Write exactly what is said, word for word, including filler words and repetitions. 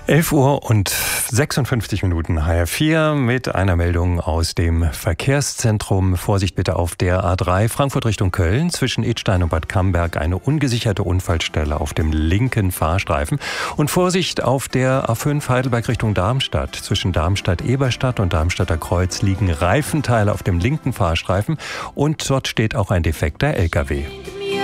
elf Uhr und sechsundfünfzig Minuten H R vier mit einer Meldung aus dem Verkehrszentrum. Vorsicht bitte auf der A drei Frankfurt Richtung Köln. Zwischen Idstein und Bad Camberg eine ungesicherte Unfallstelle auf dem linken Fahrstreifen. Und Vorsicht auf der A fünf Heidelberg Richtung Darmstadt. Zwischen Darmstadt-Eberstadt und Darmstadter Kreuz liegen Reifenteile auf dem linken Fahrstreifen. Und dort steht auch ein defekter L K W.